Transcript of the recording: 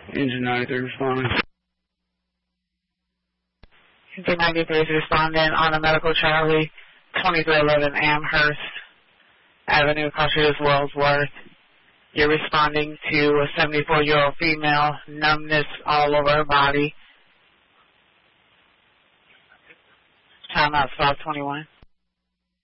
Engine 93 responding. Engine 93 is responding on a medical Charlie, 2311 Amherst Avenue, Cautious Wellsworth. You're responding to a 74-year-old female, numbness all over her body. Time out, 521.